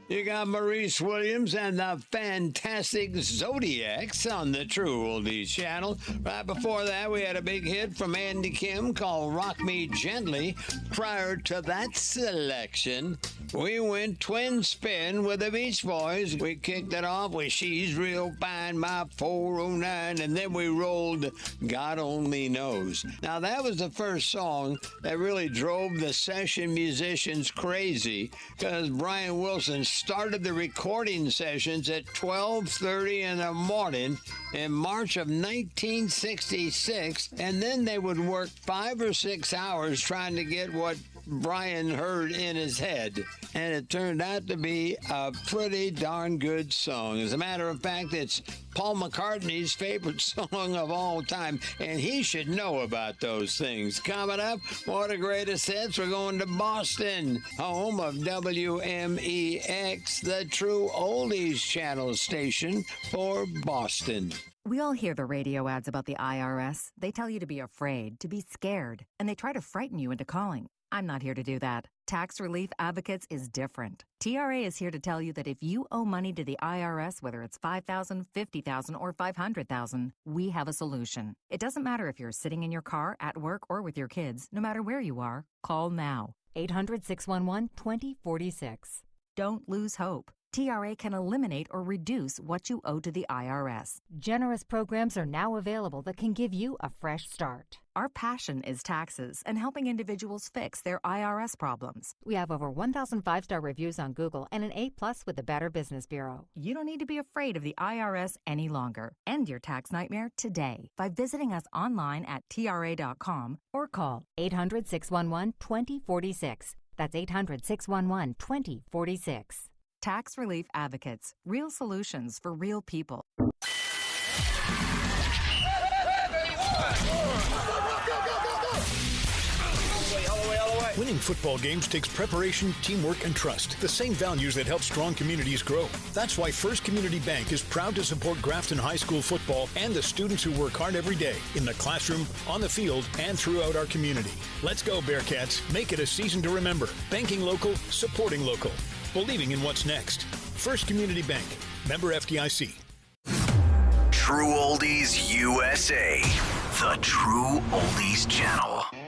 You got Maurice Williams and the Fantastic Zodiacs on the True Oldies channel. Right before that, we had a big hit from Andy Kim called Rock Me Gently. Prior to that selection, we went twin spin with the Beach Boys. We kicked it off with She's Real Fine, My 409, and then we rolled God Only Knows. Now, that was the first song that really drove the session musicians crazy, because Brian Wilson started the recording sessions at 12:30 in the morning in March of 1966, and then they would work 5 or 6 hours trying to get what Brian heard in his head, and it turned out to be a pretty darn good song. As a matter of fact, it's Paul McCartney's favorite song of all time, and he should know about those things. Coming up, more of the greatest hits. We're going to Boston, home of WMEX, the True Oldies channel station for Boston. We all hear the radio ads about the IRS. They tell you to be afraid, to be scared, and they try to frighten you into calling. I'm not here to do that. Tax Relief Advocates is different. TRA is here to tell you that if you owe money to the IRS, whether it's $5,000, $50,000, or $500,000, we have a solution. It doesn't matter if you're sitting in your car, at work, or with your kids. No matter where you are, call now. 800-611-2046. Don't lose hope. TRA can eliminate or reduce what you owe to the IRS. Generous programs are now available that can give you a fresh start. Our passion is taxes and helping individuals fix their IRS problems. We have over 1,000 five-star reviews on Google and an A+ with the Better Business Bureau. You don't need to be afraid of the IRS any longer. End your tax nightmare today by visiting us online at TRA.com or call 800-611-2046. That's 800-611-2046. Tax Relief Advocates. Real solutions for real people. Winning football games takes preparation, teamwork, and trust. The same values that help strong communities grow. That's why First Community Bank is proud to support Grafton High School football and the students who work hard every day in the classroom, on the field, and throughout our community. Let's go, Bearcats. Make it a season to remember. Banking local, supporting local. Believing in what's next. First Community Bank. Member FDIC. True Oldies USA. The True Oldies Channel.